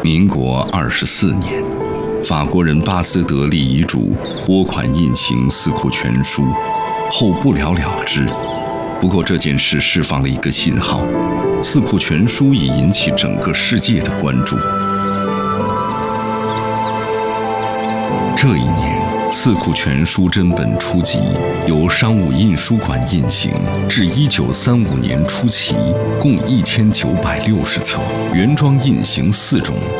民国24年，法国人巴斯德立遗嘱拨款印行《四库全书》，后不了了之。不过这件事释放了一个信号，《四库全书》已引起整个世界的关注。这一年，《四库全书》真本初集由商务印书馆印行，至1935年初期，共1960册，原装印行4种。